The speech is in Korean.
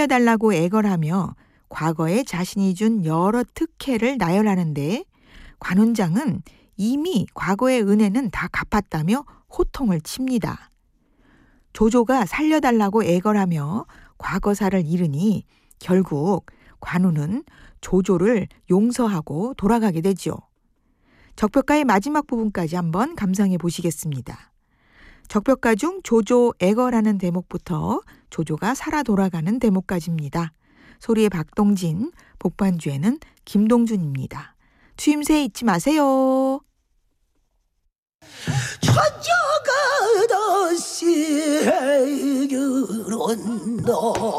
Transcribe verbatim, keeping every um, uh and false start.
살려달라고 애걸하며 과거에 자신이 준 여러 특혜를 나열하는데 관훈장은 이미 과거의 은혜는 다 갚았다며 호통을 칩니다. 조조가 살려달라고 애걸하며 과거사를 잃으니 결국 관우는 조조를 용서하고 돌아가게 되죠. 적벽가의 마지막 부분까지 한번 감상해 보시겠습니다. 적벽가 중 조조 애걸하는 대목부터 조조가 살아 돌아가는 대목까지입니다. 소리의 박동진, 복반주에는 김동준입니다. 추임새 잊지 마세요. 천자가 다시 해결한다.